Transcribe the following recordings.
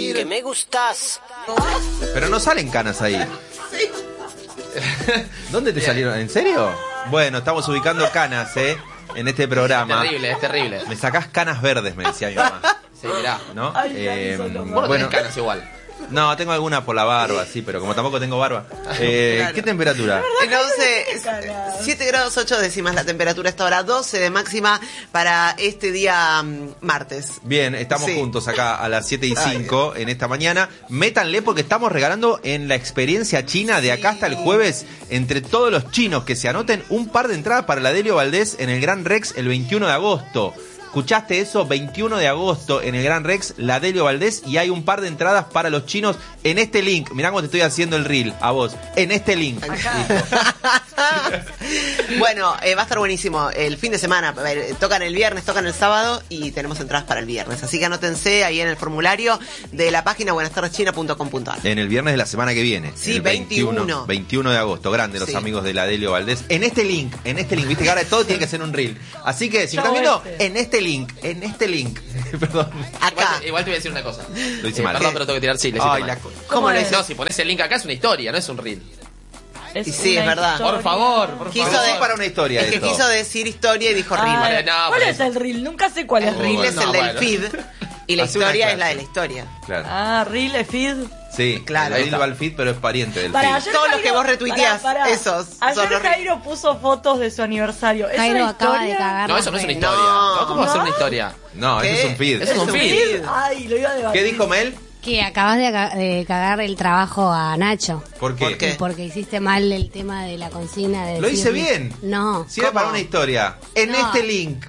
decir que me gustas. Pero no salen canas ahí. Sí. ¿Dónde te salieron? ¿En serio? Bueno, estamos ubicando canas, en este programa. Es terrible. Me sacás canas verdes, me decía mi mamá. Sí, mirá. ¿No? Vos no tenés canas igual. No, tengo alguna por la barba, sí, pero como tampoco tengo barba. Claro. ¿Qué temperatura? En 7 grados 8 décimas la temperatura hasta ahora, 12 de máxima para este día martes. Bien, estamos juntos acá a las 7:05 en esta mañana. Métanle porque estamos regalando en la experiencia china de acá hasta el jueves, entre todos los chinos que se anoten, un par de entradas para la Delio Valdés en el Gran Rex el 21 de agosto. ¿Escuchaste eso? 21 de agosto en el Gran Rex, la Delio Valdés, y hay un par de entradas para los chinos en este link. Mirá cómo te estoy haciendo el reel a vos. En este link. Bueno, va a estar buenísimo el fin de semana. Tocan el viernes, tocan el sábado y tenemos entradas para el viernes. Así que anótense ahí en el formulario de la página buenastardechina.com.ar. En el viernes de la semana que viene. Sí, el 21. 21 de agosto. Grande los amigos de la Delio Valdés. En este link. Viste que ahora todo tiene que ser un reel. Así que si me estás viendo, en este link. Perdón. Acá. Igual te voy a decir una cosa. Lo hice mal. Perdón, pero tengo que tirar chile. ¿Cómo lo hice? No, si pones el link acá es una historia, no es un reel. Y sí, es verdad. Por favor. Para una historia. Es que quiso decir historia y dijo reel. ¿Cuál es el reel? Nunca sé cuál es El reel es el del feed y la historia es la de la historia. Claro. Reel es feed. Sí, claro. El va al feed, pero es pariente del Para, feed. Todos los que vos retuiteás, esos son Ayer los Jairo puso fotos de su aniversario. ¿Es Jairo una acaba de historia? cagar. No, eso no es una historia. No. ¿Cómo va a ser una historia? No, eso es un feed. Eso es un feed. Ay, lo iba a debatir. ¿Qué dijo Mel? Que acabas de cagar el trabajo a Nacho. ¿Por qué? ¿Por qué? Porque hiciste mal el tema de la consigna. De ¿Lo hice decir- bien? No. Si era para una historia. En No. este link.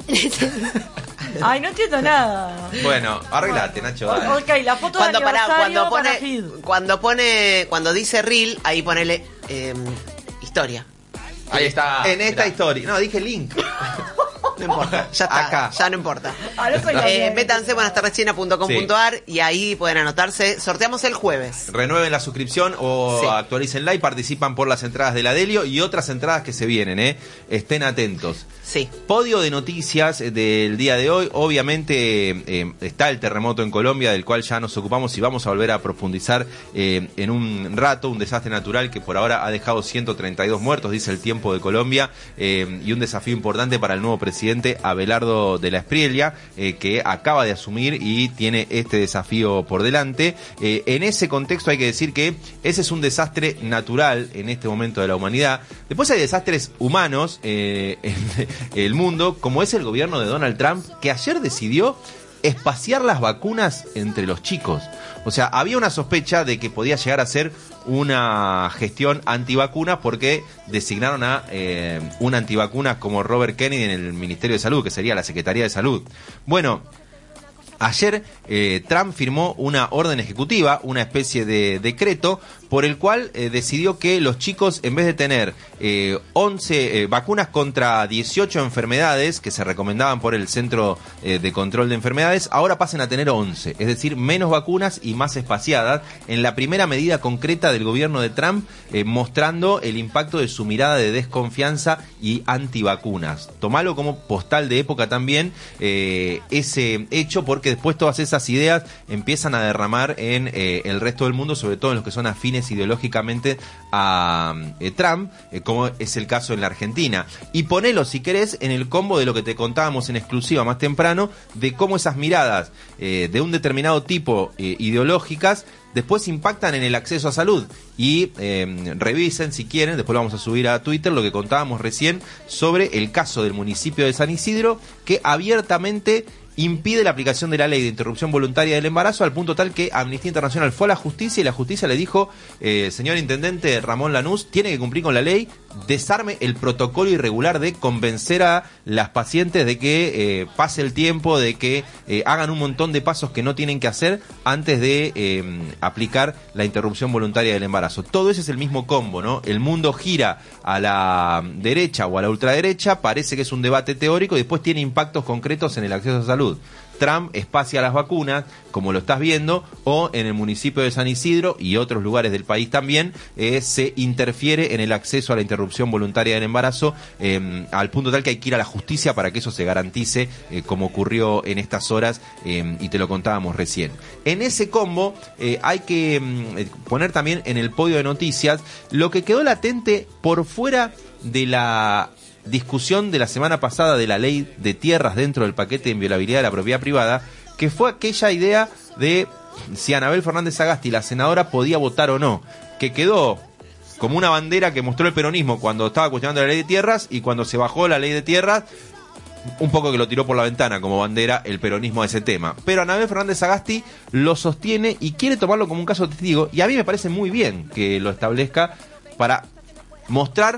Ay, no entiendo nada. Bueno, arreglate, Nacho. Dale. Ok, la foto de aniversario para feed. Cuando dice reel, ahí ponele historia. Ahí está. En esta historia. No, dije link. No importa, ya está, Acá. ya no importa. Ahora soy la Métanse buenastardechina.com.ar y ahí pueden anotarse. Sorteamos el jueves. Renueven la suscripción o actualícenla y participan por las entradas de la Delio y otras entradas que se vienen, Estén atentos. Sí. Podio de noticias del día de hoy. Obviamente está el terremoto en Colombia, del cual ya nos ocupamos y vamos a volver a profundizar en un rato. Un desastre natural que por ahora ha dejado 132 muertos, dice el Tiempo de Colombia, y un desafío importante para el nuevo presidente Abelardo de la Espriella, que acaba de asumir y tiene este desafío por delante. En ese contexto hay que decir que ese es un desastre natural en este momento de la humanidad. Después hay desastres humanos en el mundo, como es el gobierno de Donald Trump, que ayer decidió espaciar las vacunas entre los chicos. O sea, había una sospecha de que podía llegar a ser una gestión antivacuna porque designaron a un antivacuna como Robert Kennedy en el Ministerio de Salud, que sería la Secretaría de Salud. Bueno, ayer Trump firmó una orden ejecutiva, una especie de decreto, por el cual decidió que los chicos, en vez de tener 11 vacunas contra 18 enfermedades que se recomendaban por el Centro de Control de Enfermedades, ahora pasen a tener 11, es decir, menos vacunas y más espaciadas, en la primera medida concreta del gobierno de Trump, mostrando el impacto de su mirada de desconfianza y antivacunas. Tomalo como postal de época también ese hecho, porque después todas esas ideas empiezan a derramar en el resto del mundo, sobre todo en los que son afines ideológicamente a Trump, como es el caso en la Argentina. Y ponelo, si querés, en el combo de lo que te contábamos en exclusiva más temprano, de cómo esas miradas de un determinado tipo ideológicas después impactan en el acceso a salud. Y revisen, si quieren, después lo vamos a subir a Twitter, lo que contábamos recién sobre el caso del municipio de San Isidro, que abiertamente impide la aplicación de la ley de interrupción voluntaria del embarazo, al punto tal que Amnistía Internacional fue a la justicia y la justicia le dijo, señor intendente Ramón Lanús, tiene que cumplir con la ley, desarme el protocolo irregular de convencer a las pacientes de que pase el tiempo, de que hagan un montón de pasos que no tienen que hacer antes de aplicar la interrupción voluntaria del embarazo. Todo eso es el mismo combo, ¿no? El mundo gira a la derecha o a la ultraderecha, parece que es un debate teórico y después tiene impactos concretos en el acceso a salud. Trump espacia las vacunas, como lo estás viendo, o en el municipio de San Isidro y otros lugares del país también, se interfiere en el acceso a la interrupción voluntaria del embarazo, al punto tal que hay que ir a la justicia para que eso se garantice, como ocurrió en estas horas, y te lo contábamos recién. En ese combo hay que poner también en el podio de noticias lo que quedó latente por fuera de la discusión de la semana pasada de la ley de tierras dentro del paquete de inviolabilidad de la propiedad privada, que fue aquella idea de si Anabel Fernández Sagasti, la senadora, podía votar o no, que quedó como una bandera que mostró el peronismo cuando estaba cuestionando la ley de tierras, y cuando se bajó la ley de tierras, un poco que lo tiró por la ventana como bandera el peronismo a ese tema. Pero Anabel Fernández Sagasti lo sostiene y quiere tomarlo como un caso testigo, y a mí me parece muy bien que lo establezca para mostrar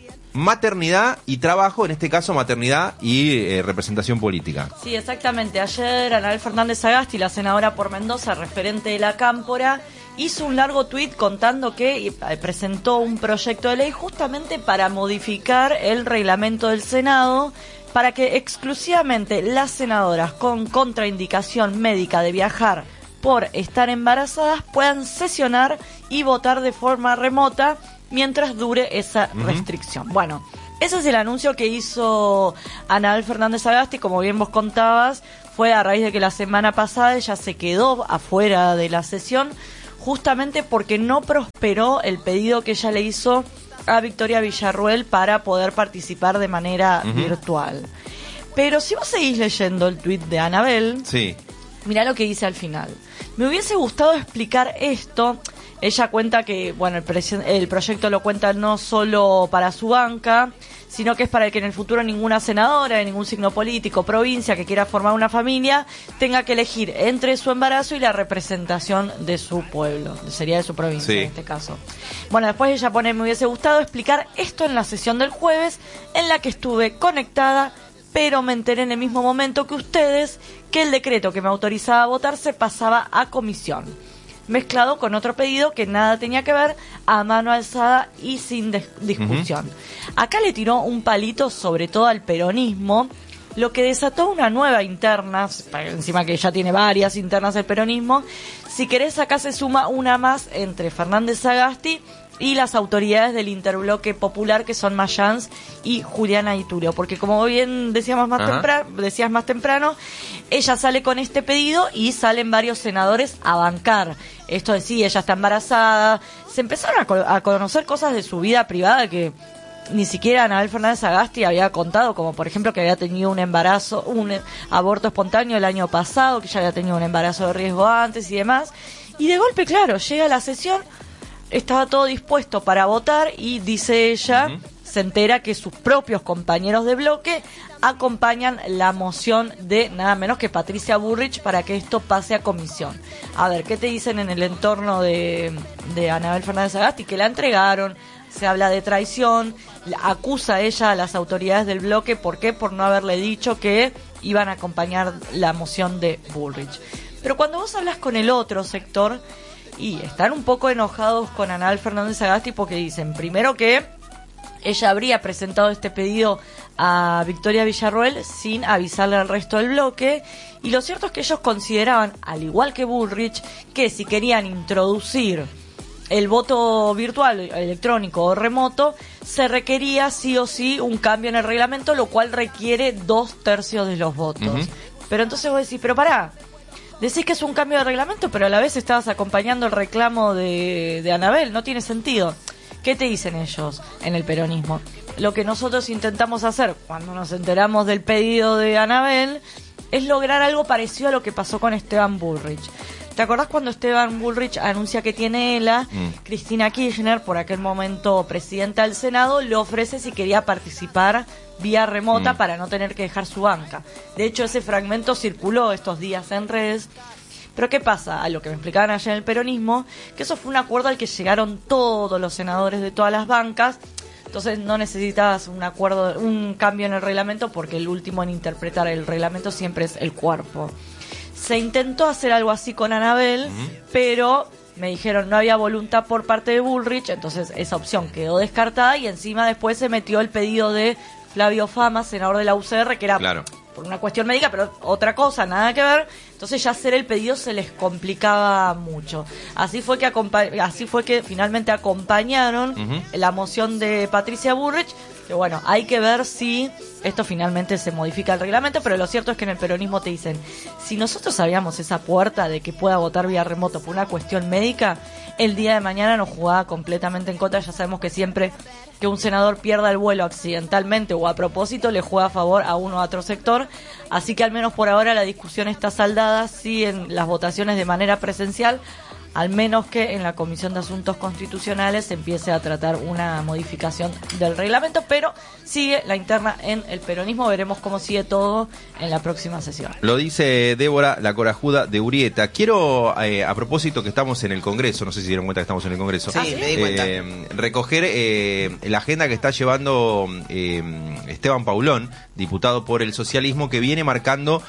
maternidad y trabajo, en este caso maternidad y representación política. Sí, exactamente. Ayer Anabel Fernández Sagasti, la senadora por Mendoza, referente de la Cámpora, hizo un largo tuit contando que presentó un proyecto de ley justamente para modificar el reglamento del Senado, para que exclusivamente las senadoras con contraindicación médica de viajar por estar embarazadas puedan sesionar y votar de forma remota mientras dure esa restricción. Bueno, ese es el anuncio que hizo Anabel Fernández Sagasti. Como bien vos contabas, fue a raíz de que la semana pasada ella se quedó afuera de la sesión, justamente porque no prosperó el pedido que ella le hizo a Victoria Villarruel para poder participar de manera virtual. Pero si vos seguís leyendo el tuit de Anabel, sí, mirá lo que dice al final. Me hubiese gustado explicar esto. Ella cuenta que, bueno, el proyecto lo cuenta no solo para su banca, sino que es para que en el futuro ninguna senadora de ningún signo político, provincia, que quiera formar una familia, tenga que elegir entre su embarazo y la representación de su pueblo, sería de su provincia, sí, en este caso. Bueno, después ella pone: me hubiese gustado explicar esto en la sesión del jueves, en la que estuve conectada, pero me enteré en el mismo momento que ustedes que el decreto que me autorizaba a votar se pasaba a comisión, mezclado con otro pedido que nada tenía que ver, a mano alzada y sin discusión. Acá le tiró un palito sobre todo al peronismo, lo que desató una nueva interna, encima que ya tiene varias internas el peronismo. Si querés, acá se suma una más entre Fernández Sagasti y las autoridades del interbloque popular, que son Mayans y Juliana Itulio, porque como bien decías más temprano, ella sale con este pedido y salen varios senadores a bancar esto de sí, ella está embarazada. Se empezaron a conocer cosas de su vida privada que ni siquiera Anabel Fernández Sagasti había contado, como por ejemplo que había tenido un aborto espontáneo el año pasado, que ya había tenido un embarazo de riesgo antes y demás. Y de golpe, claro, llega la sesión, estaba todo dispuesto para votar y, dice ella, se entera que sus propios compañeros de bloque acompañan la moción de nada menos que Patricia Bullrich para que esto pase a comisión. A ver, ¿qué te dicen en el entorno de Anabel Fernández Sagasti? Que la entregaron, se habla de traición, acusa ella a las autoridades del bloque. ¿Por qué? Por no haberle dicho que iban a acompañar la moción de Bullrich. Pero cuando vos hablas con el otro sector, y están un poco enojados con Anabel Fernández Sagasti porque dicen, primero, que ella habría presentado este pedido a Victoria Villarruel sin avisarle al resto del bloque, y lo cierto es que ellos consideraban, al igual que Bullrich, que si querían introducir el voto virtual, electrónico o remoto, se requería sí o sí un cambio en el reglamento, lo cual requiere 2/3 de los votos. Pero entonces vos decís, pero pará, decís que es un cambio de reglamento, pero a la vez estabas acompañando el reclamo de Anabel. No tiene sentido. ¿Qué te dicen ellos en el peronismo? Lo que nosotros intentamos hacer cuando nos enteramos del pedido de Anabel es lograr algo parecido a lo que pasó con Esteban Bullrich. ¿Te acordás cuando Esteban Bullrich anuncia que tiene ELA? Cristina Kirchner, por aquel momento presidenta del Senado, le ofrece si quería participar vía remota para no tener que dejar su banca. De hecho, ese fragmento circuló estos días en redes. Pero ¿qué pasa? A lo que me explicaban ayer en el peronismo, que eso fue un acuerdo al que llegaron todos los senadores de todas las bancas. Entonces no necesitabas un cambio en el reglamento, porque el último en interpretar el reglamento siempre es el cuerpo. Se intentó hacer algo así con Anabel, pero me dijeron no había voluntad por parte de Bullrich, entonces esa opción quedó descartada, y encima después se metió el pedido de Flavio Fama, senador de la UCR, que era por una cuestión médica, pero otra cosa, nada que ver. Entonces ya hacer el pedido se les complicaba mucho. Así fue que finalmente acompañaron la moción de Patricia Bullrich, que bueno, hay que ver si esto finalmente se modifica el reglamento, pero lo cierto es que en el peronismo te dicen, si nosotros abríamos esa puerta de que pueda votar vía remoto por una cuestión médica, el día de mañana nos jugaba completamente en contra. Ya sabemos que siempre que un senador pierda el vuelo accidentalmente o a propósito le juega a favor a uno u otro sector, así que al menos por ahora la discusión está saldada, sí, en las votaciones de manera presencial, al menos que en la Comisión de Asuntos Constitucionales se empiece a tratar una modificación del reglamento, pero sigue la interna en el peronismo. Veremos cómo sigue todo en la próxima sesión. Lo dice Débora, la corajuda de Urieta. Quiero, a propósito que estamos en el Congreso, no sé si dieron cuenta que estamos en el Congreso, Sí, me di cuenta. recoger la agenda que está llevando Esteban Paulón, diputado por el socialismo, que viene marcando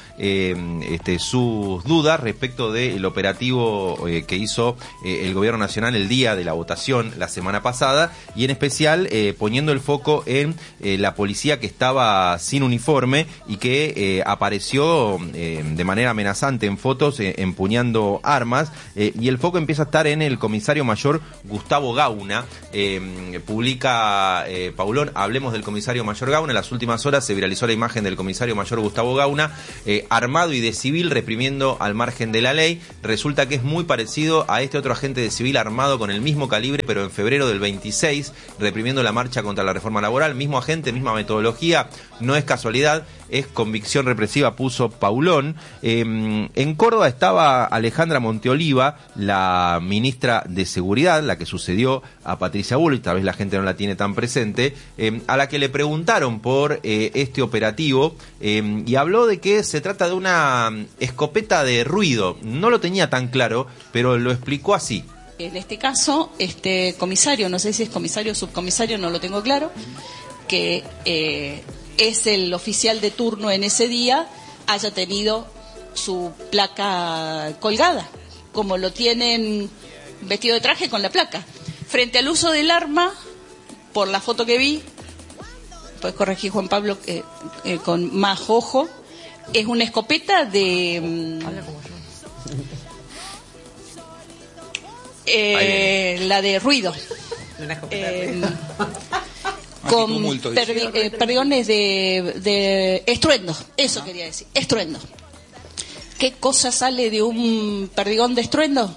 sus dudas respecto del operativo que hizo el gobierno nacional el día de la votación la semana pasada, y en especial poniendo el foco en la policía que estaba sin uniforme y que apareció de manera amenazante en fotos empuñando armas, y el foco empieza a estar en el comisario mayor Gustavo Gauna. Publica Paulón, hablemos del comisario mayor Gauna. En las últimas horas se viralizó la imagen del comisario mayor Gustavo Gauna armado y de civil reprimiendo al margen de la ley. Resulta que es muy parecido a este otro agente de civil armado con el mismo calibre, pero en febrero del 26, reprimiendo la marcha contra la reforma laboral. Mismo agente, misma metodología, no es casualidad, es convicción represiva, puso Paulón. En Córdoba estaba Alejandra Monteoliva, la ministra de Seguridad, la que sucedió a Patricia Bullrich, tal vez la gente no la tiene tan presente, a la que le preguntaron por este operativo, y habló de que se trata de una escopeta de ruido. No lo tenía tan claro, pero lo explicó así. En este caso, este comisario, no sé si es comisario o subcomisario, no lo tengo claro, que es el oficial de turno en ese día, haya tenido su placa colgada, como lo tienen vestido de traje con la placa. Frente al uso del arma, por la foto que vi, puedes corregir, Juan Pablo, con más ojo, es una escopeta de... Habla como yo. La de ruido. Una escopeta de Con perdigones de estruendo, eso quería decir, estruendo. ¿Qué cosa sale de un perdigón de estruendo?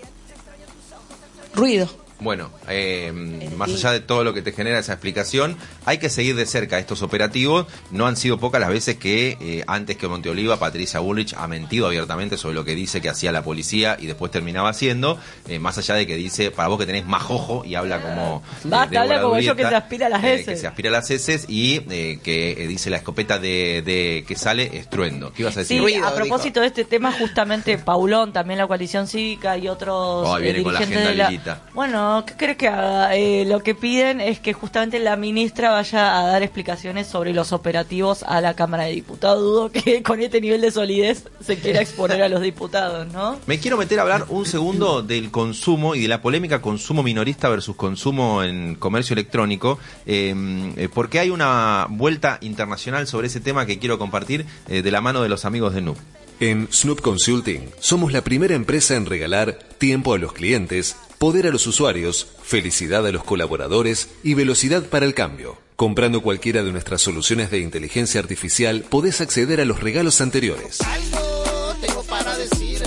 Ruido. Bueno, más allá de todo lo que te genera esa explicación, hay que seguir de cerca estos operativos. No han sido pocas las veces que antes que Monteoliva, Patricia Bullrich ha mentido abiertamente sobre lo que dice que hacía la policía y después terminaba haciendo, más allá de que dice, para vos que tenés más ojo, y habla como... habla como yo que se aspira a las heces. Que se aspira a las heces y que dice la escopeta de que sale estruendo. ¿Qué ibas a decir? Sí, Ruido, a propósito de este tema, justamente Paulón, también la coalición cívica y otros viene con la dirigentes agenda de Lilita. Bueno, ¿qué crees que haga? Lo que piden es que justamente la ministra vaya a dar explicaciones sobre los operativos a la Cámara de Diputados. Dudo que con este nivel de solidez se quiera exponer a los diputados, ¿no? Me quiero meter a hablar un segundo del consumo y de la polémica consumo minorista versus consumo en comercio electrónico, porque hay una vuelta internacional sobre ese tema que quiero compartir de la mano de los amigos de NUB. En Snoop Consulting somos la primera empresa en regalar tiempo a los clientes, poder a los usuarios, felicidad a los colaboradores y velocidad para el cambio. Comprando cualquiera de nuestras soluciones de inteligencia artificial, podés acceder a los regalos anteriores. Algo tengo para decir,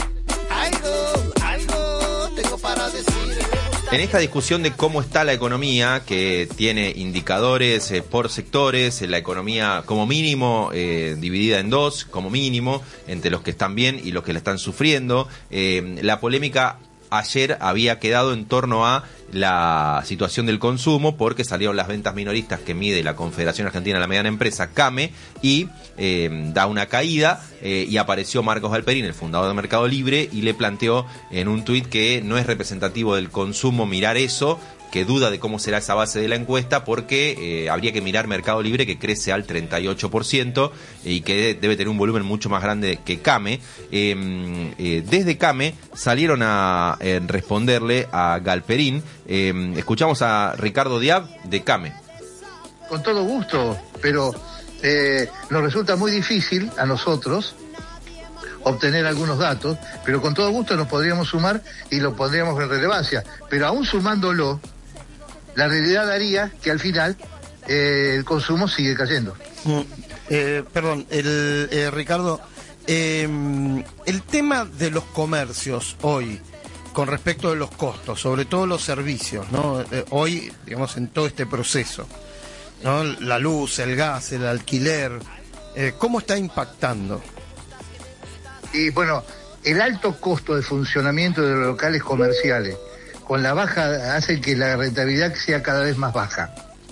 algo tengo para decir. En esta discusión de cómo está la economía, que tiene indicadores por sectores, la economía como mínimo dividida en dos, como mínimo, entre los que están bien y los que la están sufriendo, la polémica ayer había quedado en torno a la situación del consumo, porque salieron las ventas minoristas que mide la Confederación Argentina de la Mediana Empresa, CAME, y da una caída, y apareció Marcos Galperín, el fundador de Mercado Libre, y le planteó en un tuit que no es representativo del consumo mirar eso, que duda de cómo será esa base de la encuesta, porque habría que mirar Mercado Libre, que crece al 38% y que debe tener un volumen mucho más grande que CAME. Desde CAME salieron a responderle a Galperín. Escuchamos a Ricardo Diab de CAME. Con todo gusto, pero nos resulta muy difícil a nosotros obtener algunos datos, pero con todo gusto nos podríamos sumar y lo pondríamos en relevancia. Pero aún sumándolo, la realidad daría que al final el consumo sigue cayendo. Perdón, Ricardo, el tema de los comercios hoy, con respecto de los costos, sobre todo los servicios, ¿no? Hoy, digamos, en todo este proceso, ¿no? La luz, el gas, el alquiler, ¿cómo está impactando? Y bueno, el alto costo de funcionamiento de los locales comerciales con la baja hace que la rentabilidad sea cada vez más baja.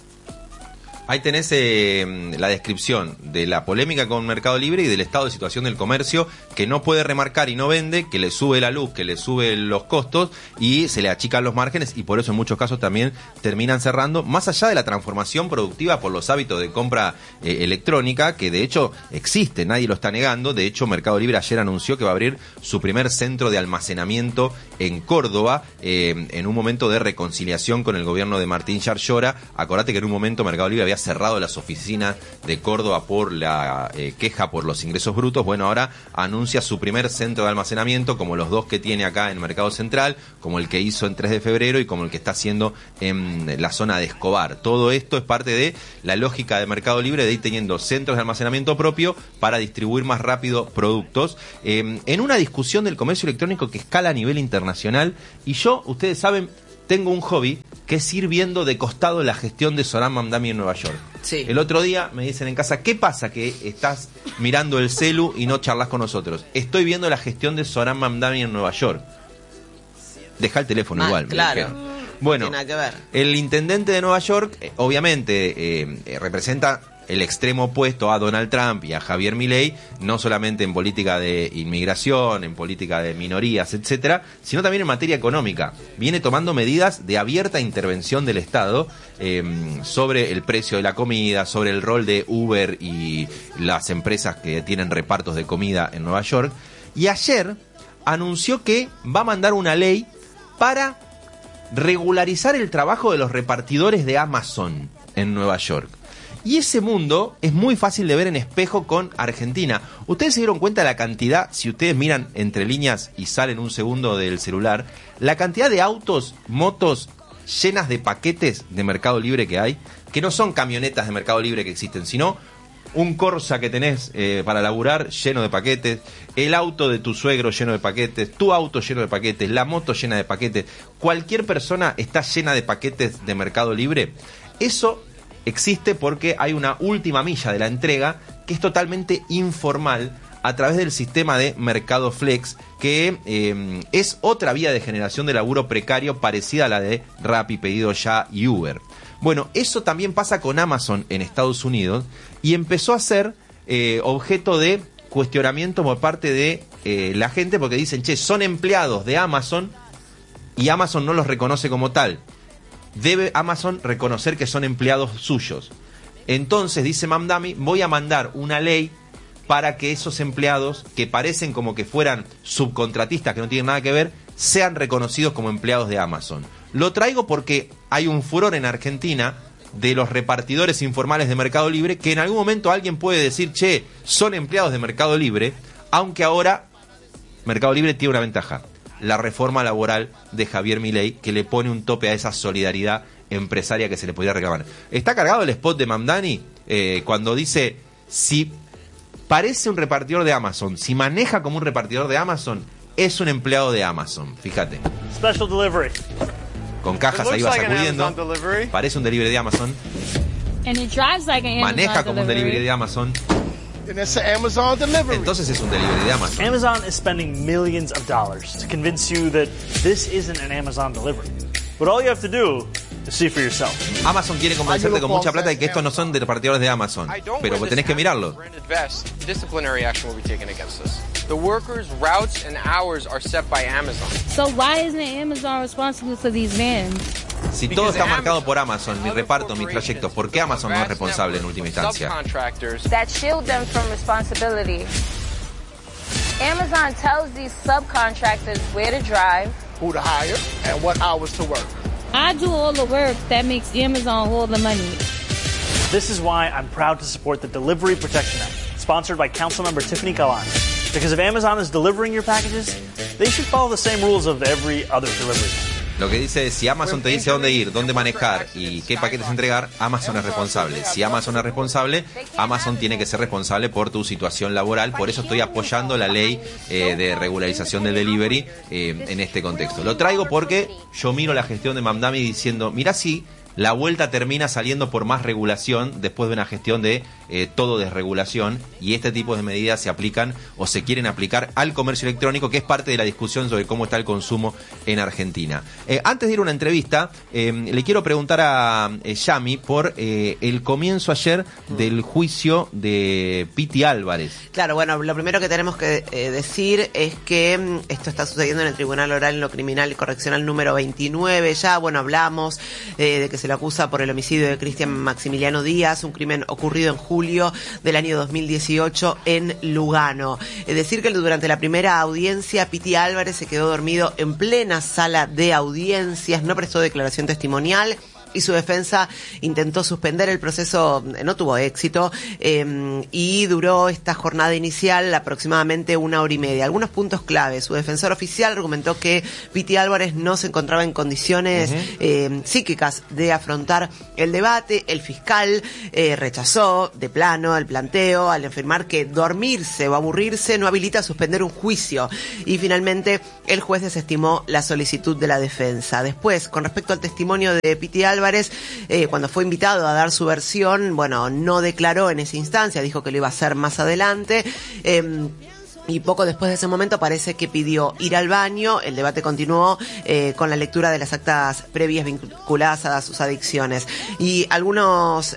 Ahí tenés la descripción de la polémica con Mercado Libre y del estado de situación del comercio, que no puede remarcar y no vende, que le sube la luz, que le sube los costos y se le achican los márgenes, y por eso en muchos casos también terminan cerrando, más allá de la transformación productiva por los hábitos de compra electrónica, que de hecho existe, nadie lo está negando. De hecho, Mercado Libre ayer anunció que va a abrir su primer centro de almacenamiento en Córdoba, en un momento de reconciliación con el gobierno de Martín Yarlora. Acordate que en un momento Mercado Libre había cerrado las oficinas de Córdoba por la queja por los ingresos brutos. Bueno, ahora anuncia su primer centro de almacenamiento, como los dos que tiene acá en Mercado Central, como el que hizo en 3 de febrero y como el que está haciendo en la zona de Escobar. Todo esto es parte de la lógica de Mercado Libre de ir teniendo centros de almacenamiento propio para distribuir más rápido productos, en una discusión del comercio electrónico que escala a nivel internacional. Y yo, ustedes saben, tengo un hobby que es ir viendo de costado la gestión de Zoran Mamdani en Nueva York. Sí. El otro día me dicen en casa, ¿qué pasa que estás mirando el celu y no charlas con nosotros? Estoy viendo la gestión de Zoran Mamdani en Nueva York. Deja el teléfono igual. Claro. Bueno, No tiene nada que ver. el intendente de Nueva York obviamente representa el extremo opuesto a Donald Trump y a Javier Milei, no solamente en política de inmigración, en política de minorías, etcétera, sino también en materia económica. Viene tomando medidas de abierta intervención del Estado sobre el precio de la comida, sobre el rol de Uber y las empresas que tienen repartos de comida en Nueva York. Y ayer anunció que va a mandar una ley para regularizar el trabajo de los repartidores de Amazon en Nueva York. Y ese mundo es muy fácil de ver en espejo con Argentina. Ustedes se dieron cuenta de la cantidad, si ustedes miran entre líneas y salen un segundo del celular, la cantidad de autos, motos llenas de paquetes de Mercado Libre que hay, que no son camionetas de Mercado Libre que existen, sino un Corsa que tenés para laburar lleno de paquetes, el auto de tu suegro lleno de paquetes, tu auto lleno de paquetes, la moto llena de paquetes. Cualquier persona está llena de paquetes de Mercado Libre. Eso existe porque hay una última milla de la entrega que es totalmente informal a través del sistema de Mercado Flex, que es otra vía de generación de laburo precario parecida a la de Rappi, Pedido Ya y Uber. Bueno, eso también pasa con Amazon en Estados Unidos y empezó a ser objeto de cuestionamiento por parte de la gente, porque dicen, che, son empleados de Amazon y Amazon no los reconoce como tal. Debe Amazon reconocer que son empleados suyos. Entonces, dice Mamdani, voy a mandar una ley para que esos empleados, que parecen como que fueran subcontratistas, que no tienen nada que ver, sean reconocidos como empleados de Amazon. Lo traigo porque hay un furor en Argentina de los repartidores informales de Mercado Libre, que en algún momento alguien puede decir, che, son empleados de Mercado Libre, aunque ahora Mercado Libre tiene una ventaja: la reforma laboral de Javier Milei, que le pone un tope a esa solidaridad empresaria que se le podía reclamar. Está cargado el spot de Mamdani cuando dice, si parece un repartidor de Amazon, si maneja como un repartidor de Amazon, es un empleado de Amazon. Fíjate. Special delivery. Con cajas ahí va sacudiendo. Parece un delivery de Amazon. And it drives like an Maneja como un delivery de Amazon. And it's an Amazon delivery. Entonces es un delivery de Amazon. Amazon is spending millions of dollars to convince you that this isn't an Amazon delivery. But all you have to do is see for yourself. Amazon quiere convencerte con mucha plata de que estos no son de repartidores de Amazon, pero tenés que mirarlo. Disciplinary action will be taken against us. The workers' routes and hours are set by Amazon. So why isn't Amazon responsible for these vans? Si todo está marcado por Amazon, mi reparto, mis trayectos, ¿por qué Amazon no es responsable en última instancia? That shield them from responsibility. Amazon tells these subcontractors where to drive, Who to hire and what hours to work. I do all the work that makes Amazon all the money. This is why I'm proud to support the Delivery Protection Act, sponsored by Councilmember Tiffany Kalan. Because if Amazon is delivering your packages, they should follow the same rules of every other delivery. Lo que dice es, si Amazon te dice dónde ir, dónde manejar y qué paquetes entregar, Amazon es responsable. Si Amazon es responsable, Amazon tiene que ser responsable por tu situación laboral. Por eso estoy apoyando la ley de regularización del delivery en este contexto. Lo traigo porque yo miro la gestión de Mamdani diciendo, mirá si la vuelta termina saliendo por más regulación después de una gestión de todo desregulación, y este tipo de medidas se aplican o se quieren aplicar al comercio electrónico, que es parte de la discusión sobre cómo está el consumo en Argentina. Antes de ir a una entrevista, le quiero preguntar a Yami por el comienzo ayer del juicio de Piti Álvarez. Claro, bueno, lo primero que tenemos que decir es que esto está sucediendo en el Tribunal Oral en lo Criminal y Correccional número 29. Ya, bueno, hablamos de que se lo acusa por el homicidio de Cristian Maximiliano Díaz, un crimen ocurrido en julio del año 2018 en Lugano. Es decir, que durante la primera audiencia, Piti Álvarez se quedó dormido en plena sala de audiencias, no prestó declaración testimonial, y su defensa intentó suspender el proceso, no tuvo éxito, y duró esta jornada inicial aproximadamente 1 hora y media. Algunos puntos clave. Su defensor oficial argumentó que Piti Álvarez no se encontraba en condiciones psíquicas de afrontar el debate. El fiscal rechazó de plano el planteo al afirmar que dormirse o aburrirse no habilita a suspender un juicio. Y finalmente el juez desestimó la solicitud de la defensa. Después, con respecto al testimonio de Piti Álvarez, cuando fue invitado a dar su versión, bueno, no declaró en esa instancia, dijo que lo iba a hacer más adelante. Y poco después de ese momento parece que pidió ir al baño. El debate continuó con la lectura de las actas previas vinculadas a sus adicciones. Y algunos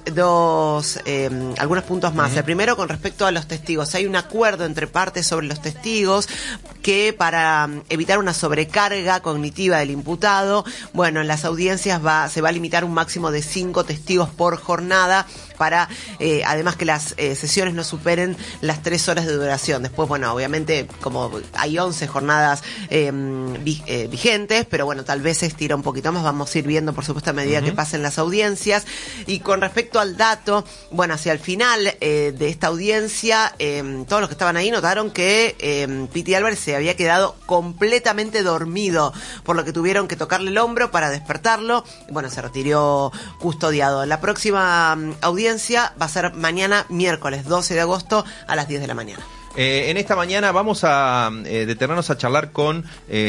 puntos más. El primero, con respecto a los testigos. Hay un acuerdo entre partes sobre los testigos que, para evitar una sobrecarga cognitiva del imputado, bueno, en las audiencias se va a limitar un máximo de 5 testigos por jornada, para además que las sesiones no superen las 3 horas de duración. Después, bueno, obviamente, como hay 11 jornadas vigentes, pero bueno, tal vez se estira un poquito más, vamos a ir viendo, por supuesto, a medida que pasen las audiencias. Y con respecto al dato, bueno, hacia el final de esta audiencia, todos los que estaban ahí notaron que Piti Álvarez se había quedado completamente dormido, por lo que tuvieron que tocarle el hombro para despertarlo. Bueno, se retiró custodiado. La próxima audiencia va a ser mañana, miércoles 12 de agosto, a las 10 de la mañana. En esta mañana vamos a detenernos a charlar con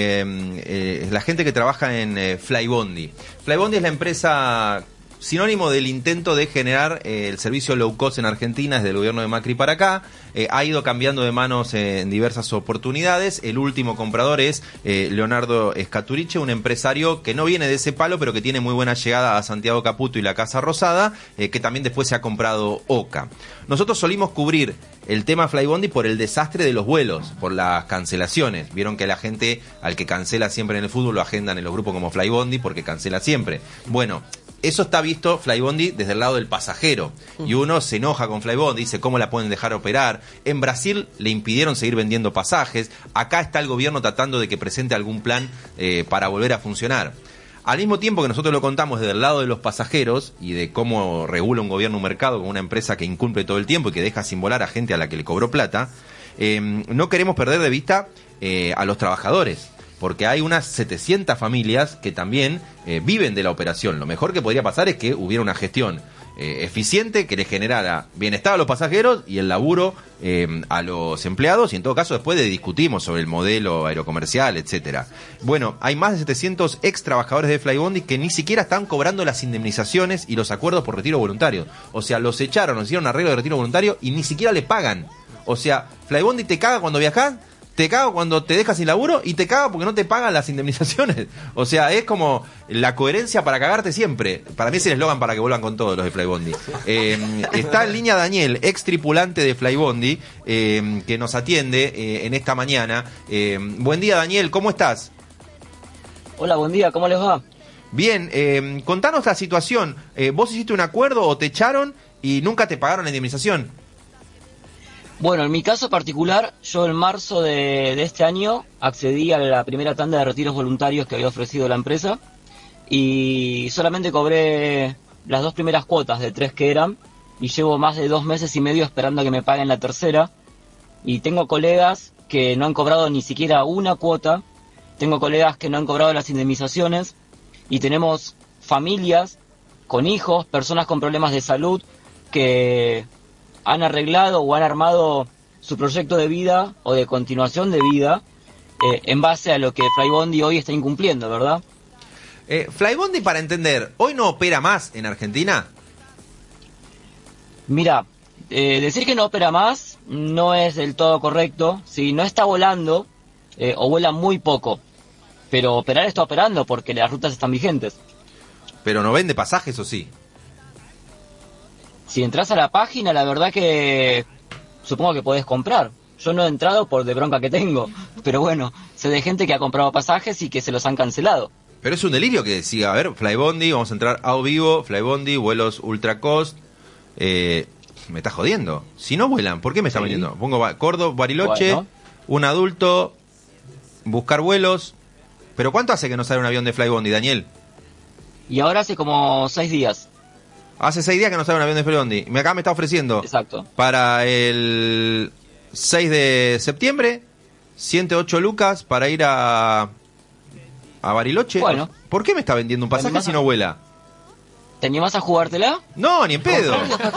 la gente que trabaja en Flybondi. Flybondi es la empresa sinónimo del intento de generar el servicio low cost en Argentina desde el gobierno de Macri para acá. Ha ido cambiando de manos en diversas oportunidades. El último comprador es Leonardo Escaturiche, un empresario que no viene de ese palo, pero que tiene muy buena llegada a Santiago Caputo y la Casa Rosada, que también después se ha comprado Oca. Nosotros solimos cubrir el tema Flybondi por el desastre de los vuelos, por las cancelaciones. Vieron que la gente, al que cancela siempre en el fútbol, lo agendan en los grupos como Flybondi porque cancela siempre. Bueno, eso está visto Flybondi desde el lado del pasajero, y uno se enoja con Flybondi, dice cómo la pueden dejar operar. En Brasil le impidieron seguir vendiendo pasajes. Acá está el gobierno tratando de que presente algún plan para volver a funcionar. Al mismo tiempo que nosotros lo contamos desde el lado de los pasajeros y de cómo regula un gobierno un mercado con una empresa que incumple todo el tiempo y que deja sin volar a gente a la que le cobró plata, no queremos perder de vista a los trabajadores, porque hay unas 700 familias que también viven de la operación. Lo mejor que podría pasar es que hubiera una gestión eficiente que le generara bienestar a los pasajeros y el laburo a los empleados, y en todo caso después discutimos sobre el modelo aerocomercial, etcétera. Bueno, hay más de 700 ex trabajadores de Flybondi que ni siquiera están cobrando las indemnizaciones y los acuerdos por retiro voluntario. O sea, los echaron, hicieron un arreglo de retiro voluntario y ni siquiera le pagan. O sea, Flybondi te caga cuando viajás, te caga cuando te dejas sin laburo y te caga porque no te pagan las indemnizaciones. O sea, es como la coherencia para cagarte siempre. Para mí es el eslogan para que vuelvan con todos los de Flybondi. Está en línea Daniel, ex tripulante de Flybondi, que nos atiende en esta mañana. Buen día, Daniel, ¿cómo estás? Hola, buen día, ¿cómo les va? Bien, contanos la situación. ¿Vos hiciste un acuerdo o te echaron y nunca te pagaron la indemnización? Bueno, en mi caso particular, yo en marzo de este año accedí a la primera tanda de retiros voluntarios que había ofrecido la empresa y solamente cobré las 2 primeras cuotas de 3 que eran, y llevo más de 2 meses y medio esperando que me paguen la tercera. Y tengo colegas que no han cobrado ni siquiera una cuota, tengo colegas que no han cobrado las indemnizaciones, y tenemos familias con hijos, personas con problemas de salud que han arreglado o han armado su proyecto de vida o de continuación de vida en base a lo que Flybondi hoy está incumpliendo, ¿verdad? Flybondi, para entender, ¿hoy no opera más en Argentina? Mira, decir que no opera más no es del todo correcto. Si no está volando o vuela muy poco, pero operar está operando porque las rutas están vigentes. ¿Pero no vende pasajes o sí? Si entras a la página, la verdad que supongo que podés comprar. Yo no he entrado por de bronca que tengo, pero bueno, sé de gente que ha comprado pasajes y que se los han cancelado. Pero es un delirio que siga, a ver, Flybondi, vamos a entrar a vivo, Flybondi, vuelos ultra cost. Me está jodiendo. Si no vuelan, ¿por qué me está vendiendo? Pongo Córdoba, Bariloche, bueno, un adulto, buscar vuelos. ¿Pero cuánto hace que no sale un avión de Flybondi, Daniel? Y ahora hace como 6 días. Hace 6 días que no sale un avión de Flybondi. Acá me está ofreciendo. Exacto. Para el 6 de septiembre, 108 lucas para ir a Bariloche. Bueno. ¿Por qué me está vendiendo un pasaje si no vuela? ¿Te animás a jugártela? No, ni en pedo.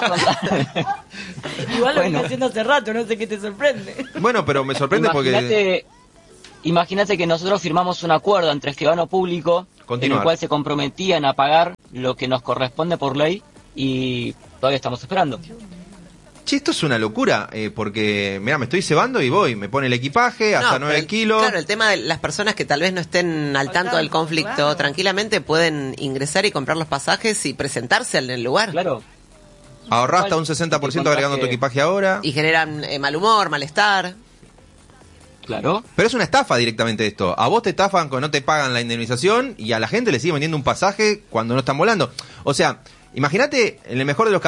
Igual lo estoy haciendo hace rato, no sé qué te sorprende. Bueno, pero me sorprende porque... Imagínate que nosotros firmamos un acuerdo entre Escribano Público, en el cual se comprometían a pagar lo que nos corresponde por ley, y todavía estamos esperando. Che, esto es una locura, porque, mira, me estoy cebando y voy, me pone el equipaje hasta 9 kilos. Claro, el tema de las personas que tal vez no estén al tanto del conflicto, tranquilamente pueden ingresar y comprar los pasajes y presentarse en el lugar. Claro. Ahorrás hasta un 60% agregando tu equipaje ahora. Y generan mal humor, malestar. Claro. Pero es una estafa directamente esto. A vos te estafan cuando no te pagan la indemnización y a la gente le sigue vendiendo un pasaje cuando no están volando. O sea, imagínate, en el mejor de los casos,